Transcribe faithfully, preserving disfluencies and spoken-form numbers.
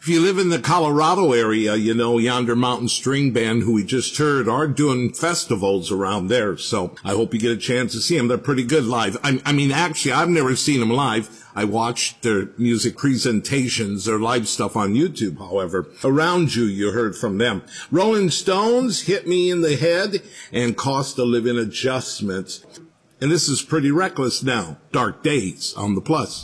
If you live in the Colorado area, you know, Yonder Mountain String Band, who we just heard, are doing festivals around there. So I hope you get a chance to see them. They're pretty good live. I, I mean, actually, I've never seen them live. I watched their music presentations, their live stuff on YouTube, however. Around You, you heard from them. Rolling Stones, Hit Me in the Head, and Cost of Living Adjustment. And this is Pretty Reckless now. Dark Days on the Plus.